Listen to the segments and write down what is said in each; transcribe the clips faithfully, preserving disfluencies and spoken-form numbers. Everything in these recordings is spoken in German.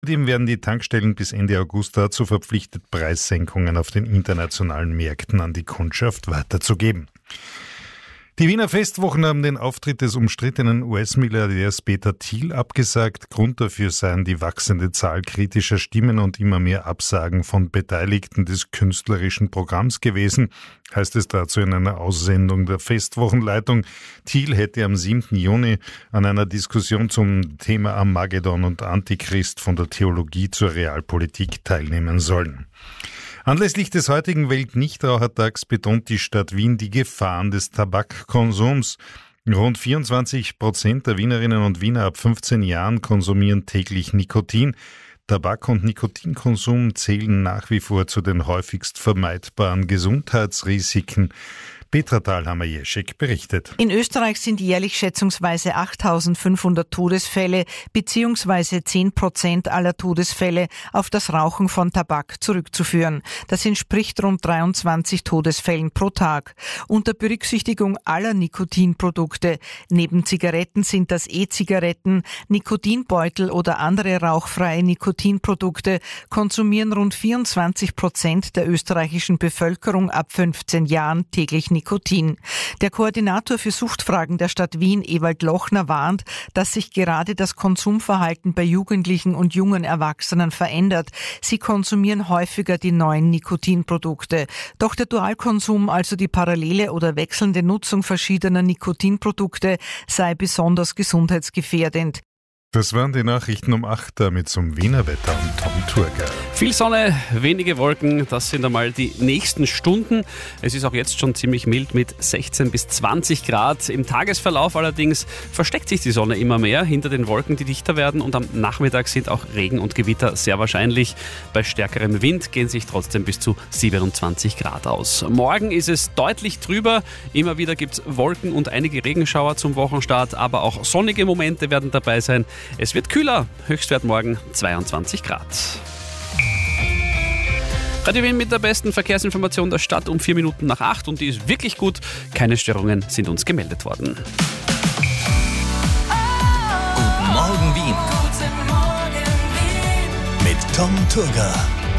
Außerdem werden die Tankstellen bis Ende August dazu verpflichtet, Preissenkungen auf den internationalen Märkten an die Kundschaft weiterzugeben. Die Wiener Festwochen haben den Auftritt des umstrittenen U S-Milliardärs Peter Thiel abgesagt. Grund dafür seien die wachsende Zahl kritischer Stimmen und immer mehr Absagen von Beteiligten des künstlerischen Programms gewesen, heißt es dazu in einer Aussendung der Festwochenleitung. Thiel hätte am siebten Juni an einer Diskussion zum Thema Armageddon und Antichrist von der Theologie zur Realpolitik teilnehmen sollen. Anlässlich des heutigen Weltnichtrauchertags betont die Stadt Wien die Gefahren des Tabakkonsums. Rund vierundzwanzig Prozent der Wienerinnen und Wiener ab fünfzehn Jahren konsumieren täglich Nikotin. Tabak- und Nikotinkonsum zählen nach wie vor zu den häufigst vermeidbaren Gesundheitsrisiken. Petra Thalhammer-Jeschek berichtet. In Österreich sind jährlich schätzungsweise achttausendfünfhundert Todesfälle bzw. zehn Prozent aller Todesfälle auf das Rauchen von Tabak zurückzuführen. Das entspricht rund dreiundzwanzig Todesfällen pro Tag. Unter Berücksichtigung aller Nikotinprodukte, neben Zigaretten sind das E-Zigaretten, Nikotinbeutel oder andere rauchfreie Nikotinprodukte, konsumieren rund vierundzwanzig Prozent der österreichischen Bevölkerung ab fünfzehn Jahren täglich Nikotin. Nikotin. Der Koordinator für Suchtfragen der Stadt Wien, Ewald Lochner, warnt, dass sich gerade das Konsumverhalten bei Jugendlichen und jungen Erwachsenen verändert. Sie konsumieren häufiger die neuen Nikotinprodukte. Doch der Dualkonsum, also die parallele oder wechselnde Nutzung verschiedener Nikotinprodukte, sei besonders gesundheitsgefährdend. Das waren die Nachrichten um acht, damit zum Wiener Wetter und Tom Thurgau. Viel Sonne, wenige Wolken, das sind einmal die nächsten Stunden. Es ist auch jetzt schon ziemlich mild mit sechzehn bis zwanzig Grad. Im Tagesverlauf allerdings versteckt sich die Sonne immer mehr hinter den Wolken, die dichter werden, und am Nachmittag sind auch Regen und Gewitter sehr wahrscheinlich. Bei stärkerem Wind gehen sich trotzdem bis zu siebenundzwanzig Grad aus. Morgen ist es deutlich trüber, immer wieder gibt es Wolken und einige Regenschauer zum Wochenstart, aber auch sonnige Momente werden dabei sein. Es wird kühler, Höchstwert morgen zweiundzwanzig Grad. Radio Wien mit der besten Verkehrsinformation der Stadt um vier Minuten nach acht, und die ist wirklich gut. Keine Störungen sind uns gemeldet worden. Guten Morgen Wien. Guten Morgen Wien. Mit Tom Thurgau.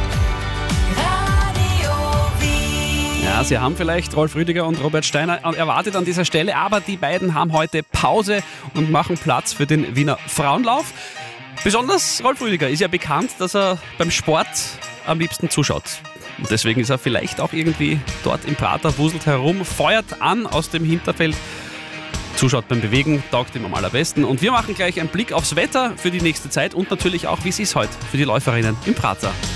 Ja, Sie haben vielleicht Rolf Rüdiger und Robert Steiner erwartet an dieser Stelle, aber die beiden haben heute Pause und machen Platz für den Wiener Frauenlauf. Besonders Rolf Rüdiger ist ja bekannt, dass er beim Sport am liebsten zuschaut. Und deswegen ist er vielleicht auch irgendwie dort im Prater, wuselt herum, feuert an aus dem Hinterfeld, zuschaut beim Bewegen, taugt ihm am allerbesten. Und wir machen gleich einen Blick aufs Wetter für die nächste Zeit und natürlich auch, wie es ist heute für die Läuferinnen im Prater.